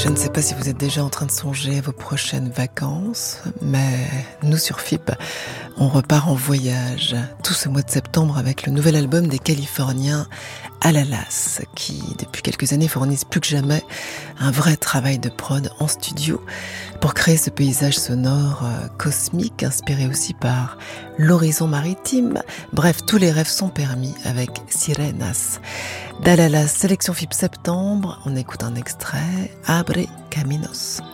Je ne sais pas si vous êtes déjà en train de songer à vos prochaines vacances, mais nous sur FIP, on repart en voyage tout ce mois de septembre avec le nouvel album des Californiens Alalas, qui depuis quelques années fournissent plus que jamais un vrai travail de prod en studio pour créer ce paysage sonore cosmique, inspiré aussi par l'horizon maritime. Bref, tous les rêves sont permis avec Sirenas. D'Alalas, sélection FIP septembre, on écoute un extrait, Abre Caminos.